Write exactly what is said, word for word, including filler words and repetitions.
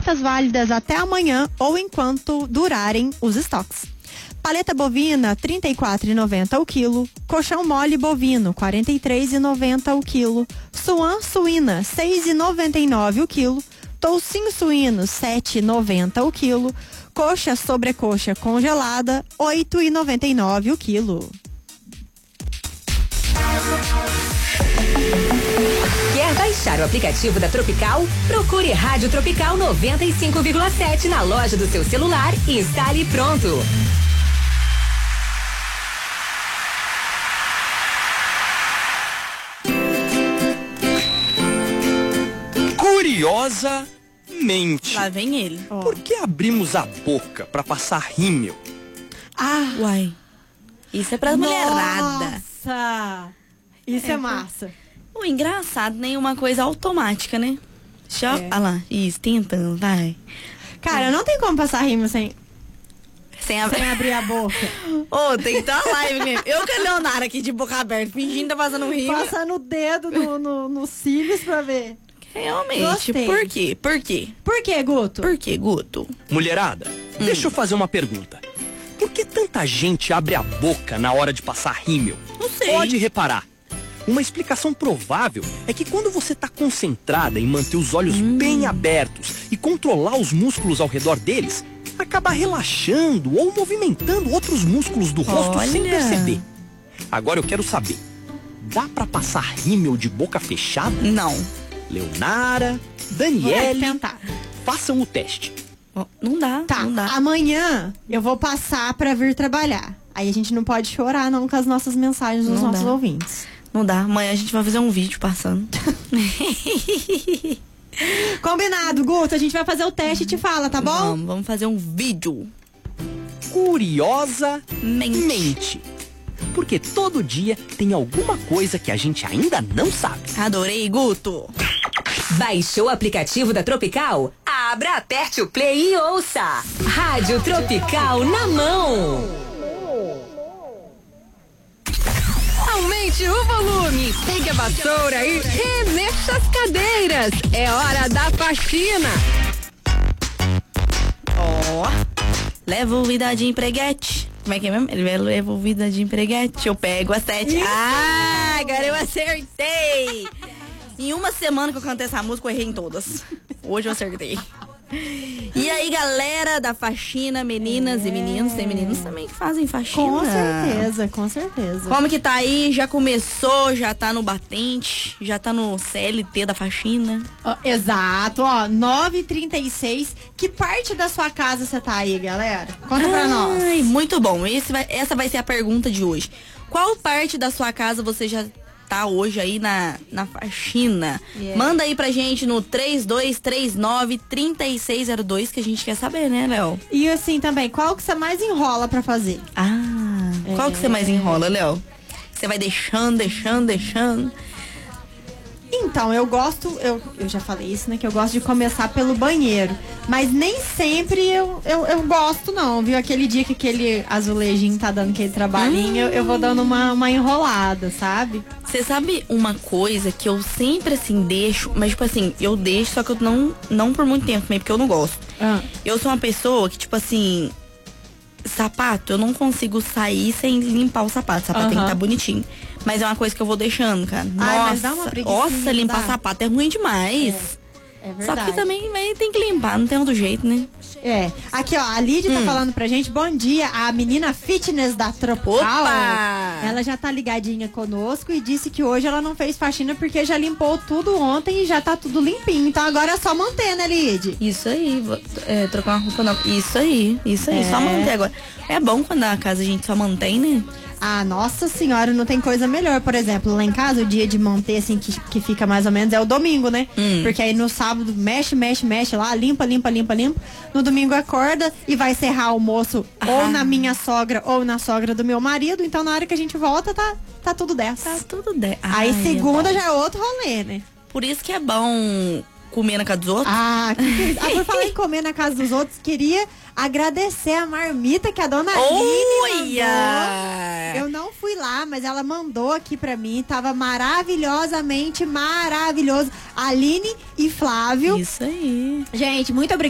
Ofertas válidas até amanhã ou enquanto durarem os estoques. Paleta bovina, trinta e quatro reais e noventa centavos o quilo. Colchão mole bovino, quarenta e três reais e noventa centavos o quilo. Suã suína, seis reais e noventa e nove centavos o quilo. Toucinho suíno, sete reais e noventa centavos o quilo. Coxa sobrecoxa congelada, oito reais e noventa e nove centavos o quilo. Quer baixar o aplicativo da Tropical? Procure Rádio Tropical noventa e cinco vírgula sete na loja do seu celular e instale pronto. Curiosamente. Lá vem ele. Oh. Por que abrimos a boca pra passar rímel? Ah, Uai. Isso é pra mulherada. Nossa! Isso é, É, massa. O engraçado, nenhuma coisa automática, né? Deixa eu... É. Olha lá. Isso, tentando, vai. Cara, não tem como passar rímel sem, Sem, ab... sem abrir a boca. Ô, tem que estar uma live, né? Eu com a Leonara aqui de boca aberta, fingindo que tá passando um rímel. Passando o dedo no, no, nos cílios pra ver. Realmente. Gostei. Por quê? Por quê? Por que, Guto? Por quê, Guto? Mulherada, deixa eu fazer uma pergunta. Por que tanta gente abre a boca na hora de passar rímel? Não sei. Pode reparar. Uma explicação provável é que quando você está concentrada em manter os olhos Hum. bem abertos e controlar os músculos ao redor deles, acaba relaxando ou movimentando outros músculos do rosto sem Olha. perceber. Agora eu quero saber, dá pra passar rímel de boca fechada? Não. Leonara, Vou Daniele, tentar. façam o teste. Ó, Não dá, Tá, não dá. amanhã eu vou passar pra vir trabalhar. Aí a gente não pode chorar não com as nossas mensagens dos Não nossos dá. ouvintes. Não dá. Amanhã a gente vai fazer um vídeo passando. Combinado, Guto. A gente vai fazer o teste e te fala, tá bom? Vamos, vamos fazer um vídeo. Curiosamente. Mente. Porque todo dia tem alguma coisa que a gente ainda não sabe. Adorei, Guto. Baixou o aplicativo da Tropical? Abra, aperte o play e ouça. Rádio Tropical na mão. Aumente o volume, pegue a vassoura e remexa as cadeiras. É hora da faxina. Ó. Levo vida de empreguete. Como é que é mesmo? Ele leva vida de empreguete. Eu pego a sete. Ah, agora eu acertei. Em uma semana que eu cantei essa música, eu errei em todas. Hoje eu acertei. E aí, galera da faxina, meninas é. e meninos, tem meninos também que fazem faxina. Com certeza, com certeza. Como que tá aí? Já começou, já tá no batente, já tá no C L T da faxina. Ó, exato, ó, nove e trinta e seis. Que parte da sua casa você tá aí, galera? Conta pra nós. Ai, muito bom. Esse vai, essa vai ser a pergunta de hoje. Qual parte da sua casa você já tá hoje aí na, na faxina? Yeah. Manda aí pra gente no três dois três nove, três seis zero dois que a gente quer saber, né, Léo? E assim também, qual que você mais enrola pra fazer? Ah, qual que você mais enrola, Léo? Você vai deixando, deixando, deixando. Então, eu gosto, eu, eu já falei isso, né? Que eu gosto de começar pelo banheiro. Mas nem sempre eu, eu, eu gosto, não, viu? Aquele dia que aquele azulejinho tá dando aquele trabalhinho, hum. eu, eu vou dando uma, uma enrolada, sabe? Você sabe uma coisa que eu sempre, assim, deixo, mas, tipo assim, eu deixo, só que eu não, não por muito tempo também, porque eu não gosto. Ah. Eu sou uma pessoa que, tipo assim, sapato, eu não consigo sair sem limpar o sapato. O sapato Uhum. tem que estar bonitinho. Mas é uma coisa que eu vou deixando, cara. Ai, nossa, mas dá uma preguicinha, nossa, limpar dá. sapato é ruim demais. É, é Só verdade. que também vai, tem que limpar, não tem outro jeito, né? É. Aqui, ó, a Lídia Hum. tá falando pra gente, bom dia, a menina fitness da Tropical. Opa! Ela já tá ligadinha conosco e disse que hoje ela não fez faxina porque já limpou tudo ontem e já tá tudo limpinho. Então agora é só manter, né, Lídia? Isso aí, vou, é, trocar uma roupa nova. Isso aí, isso aí, É. só manter agora. É bom quando a casa a gente só mantém, né? Ah, nossa senhora, não tem coisa melhor. Por exemplo, lá em casa, o dia de manter, assim, que, que fica mais ou menos, é o domingo, né? Hum. Porque aí no sábado, mexe, mexe, mexe lá, limpa, limpa, limpa, limpa. No domingo acorda e vai serrar o almoço Ah. ou na minha sogra ou na sogra do meu marido. Então, na hora que a gente volta, tá, tá tudo dessa. Tá tudo dez. Aí Ai, segunda é bom. já é outro rolê, né? Por isso que é bom comer na casa dos outros. Ah, que... ah, por falar em comer na casa dos outros, queria agradecer a marmita que a dona Aline Olha! mandou. Eu não fui lá, mas ela mandou aqui pra mim. Tava maravilhosamente maravilhoso. Aline e Flávio. Isso aí. Gente, muito obrigada.